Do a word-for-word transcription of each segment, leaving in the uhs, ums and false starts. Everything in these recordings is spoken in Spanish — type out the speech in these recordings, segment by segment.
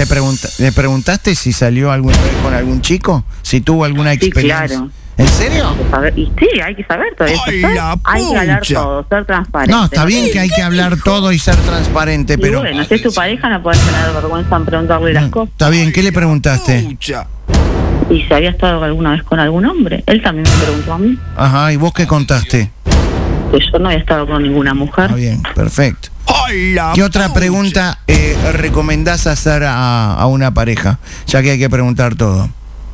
¿Le, pregunta, ¿Le preguntaste si salió alguna vez con algún chico? ¿Si tuvo alguna experiencia? Sí, claro. ¿En serio? Hay que saber, y sí, hay que saber todo eso. ¡Ay, ¿sabes? la Hay que hablar pucha! todo, ser transparente. No, está bien que hay que hablar todo y ser transparente, Y pero... bueno, si es tu pareja no puedes tener vergüenza en preguntarle las No, cosas. está bien, ¿qué le preguntaste? Pucha. Y si había estado alguna vez con algún hombre, él también me preguntó a mí. Ajá, ¿y vos qué contaste? Que yo no había estado con ninguna mujer. Está bien, perfecto. ¡Ay, la ¿Qué otra pucha! pregunta eh, recomendás hacer a, a una pareja? Ya que hay que preguntar todo.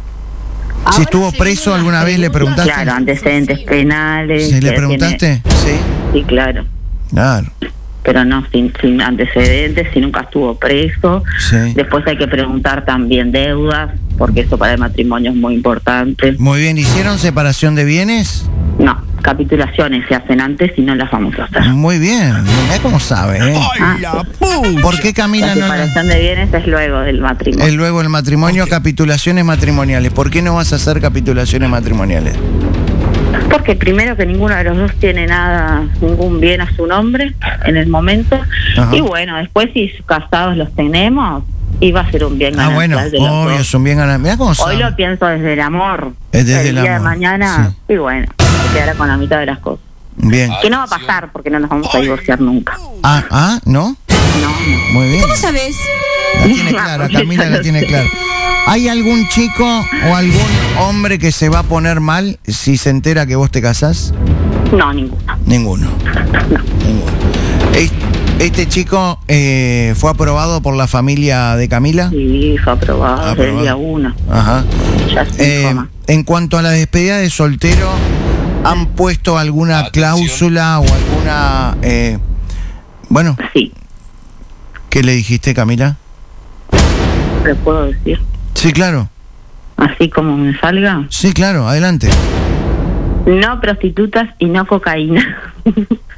Si estuvo preso alguna vez, ¿le preguntaste? Claro, antecedentes penales. ¿Sí, le que preguntaste? tiene- Sí. Sí, claro. Claro. Pero no, sin, sin antecedentes, si nunca estuvo preso. Sí. Después hay que preguntar también deudas, porque eso para el matrimonio es muy importante. Muy bien, ¿hicieron separación de bienes? No, capitulaciones se hacen antes y no las vamos a hacer. Muy bien, mirá cómo sabe, ¿eh? ¡Ay, la pucha! ¿Por qué La Camila no la- separación de bienes es luego del matrimonio. es luego el matrimonio, capitulaciones matrimoniales? ¿Por qué no vas a hacer capitulaciones matrimoniales? Porque primero que ninguno de los dos tiene nada, ningún bien a su nombre en el momento. Ajá. Y bueno, después si casados los tenemos, iba a ser un bien Ah, ganancial bueno, de los obvio, dos. son bien ganados. Mirá cómo Hoy sabe. lo pienso desde el amor. Es desde el día de amor, mañana, y bueno, se quedará con la mitad de las cosas. Bien. Que no va a pasar porque no nos vamos a divorciar nunca. Ah, ah, ¿no? No, no. Muy bien. ¿Cómo sabes? La tiene clara, Camila la tiene clara. ¿Hay algún chico o algún hombre que se va a poner mal si se entera que vos te casás? No, ninguno. Ninguno. Ninguno. Es- ¿Este chico eh, fue aprobado por la familia de Camila? Sí, fue aprobado desde Aprobado. el día uno. Ajá. Ya sin Eh, coma. en cuanto a la despedida de soltero, ¿han puesto alguna Atención. cláusula o alguna... eh, bueno, Sí, ¿qué le dijiste, Camila? le puedo decir. Sí, claro. Así como me salga. Sí, claro, adelante. No prostitutas y no cocaína.